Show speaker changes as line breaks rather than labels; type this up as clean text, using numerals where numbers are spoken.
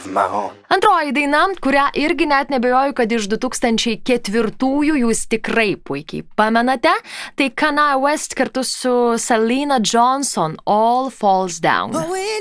Antroji daina, kurią irgi net nebejoju, kad iš 2004-ųjų jūs tikrai puikiai pamenate, tai Kanye West kartu su Selena Johnson, All Falls Down.